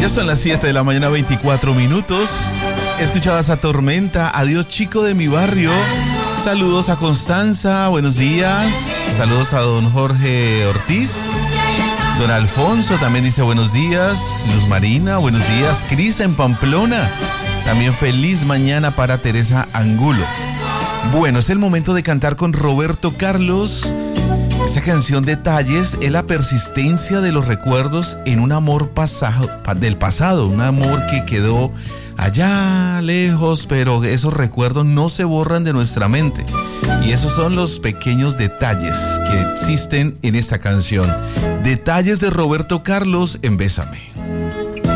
Ya son las 7 de la mañana, 24 minutos. Escuchabas a Tormenta, Adiós chico de mi barrio. Saludos a Constanza, buenos días. Saludos a don Jorge Ortiz. Don Alfonso también dice buenos días. Luz Marina, buenos días. Cris en Pamplona. También feliz mañana para Teresa Angulo. Bueno, es el momento de cantar con Roberto Carlos. Esa canción Detalles es la persistencia de los recuerdos en un amor del pasado, un amor que quedó allá lejos, pero esos recuerdos no se borran de nuestra mente. Y esos son los pequeños detalles que existen en esta canción. Detalles de Roberto Carlos en Bésame.